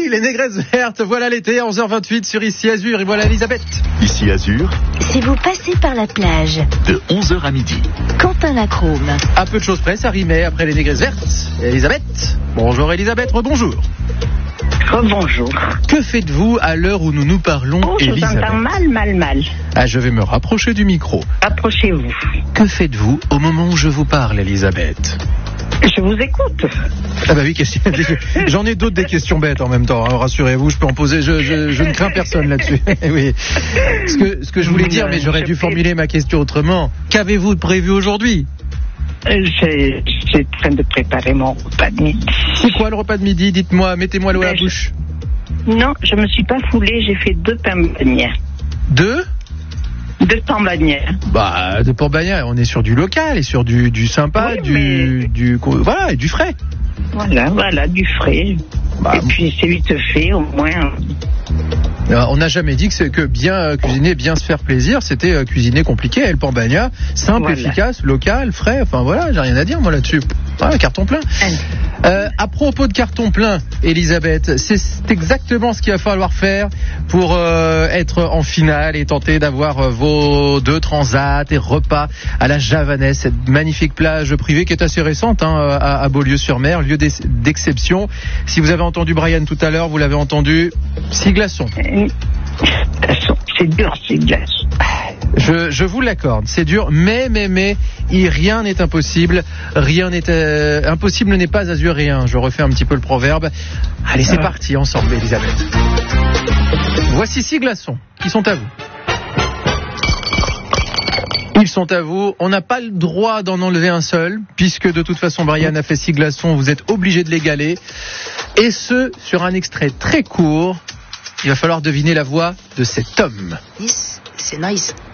Oui, les négresses vertes, voilà l'été, 11h28 sur Ici Azur, et voilà Elisabeth. Ici Azur, Si vous passez par la plage, de 11h à midi. Quentin Lacrome. À peu de choses près, ça rimait après les négresses vertes. Elisabeth. Bonjour Elisabeth, rebonjour. Rebonjour. Que faites-vous à l'heure où nous nous parlons, Oh, je vous Elisabeth? entends mal. Ah, je vais me rapprocher du micro. Approchez-vous. Que faites-vous au moment où je vous parle, Elisabeth? Je vous écoute. Ah bah oui, j'en ai d'autres des questions bêtes en même temps, hein, rassurez-vous, je peux en poser, je ne crains personne là-dessus. Oui. Ce que je voulais dire, mais j'aurais dû formuler ma question autrement. Qu'avez-vous prévu aujourd'hui? J'ai en train de préparer mon repas de midi. C'est quoi le repas de midi? Dites-moi, mettez-moi l'eau à la bouche. Non, je me suis pas foulée, j'ai fait 2 pains bagnets. 2 pains bagnets. Bah, de pain bagnat, on est sur du local et sur du sympa, Oui, voilà, et du frais. Voilà, du frais. Bah, et puis c'est vite fait, au moins. On n'a jamais dit que bien cuisiner, bien se faire plaisir, c'était cuisiner compliqué. Le pain bagnat, simple, Voilà. efficace, local, frais, enfin voilà, j'ai rien à dire moi là-dessus. Voilà, carton plein. À propos de carton plein, Elisabeth, c'est exactement ce qu'il va falloir faire pour être en finale et tenter d'avoir vos 2 transats et repas à la Javanaise, cette magnifique plage privée qui est assez récente à Beaulieu-sur-Mer, lieu d'exception. Si vous avez entendu Brian tout à l'heure, vous l'avez entendu, 6 glaçons. C'est dur, ces glaces. Je vous l'accorde, c'est dur, mais, rien n'est impossible. Rien n'est impossible n'est pas azuréen. Je refais un petit peu le proverbe. Allez, c'est parti, ensemble, Elisabeth. Voici 6 glaçons qui sont à vous. Ils sont à vous. On n'a pas le droit d'en enlever un seul, puisque de toute façon, Brian a fait 6 glaçons. Vous êtes obligé de l'égaler. Et ce, sur un extrait très court. Il va falloir deviner la voix de cet homme. Nice, c'est nice.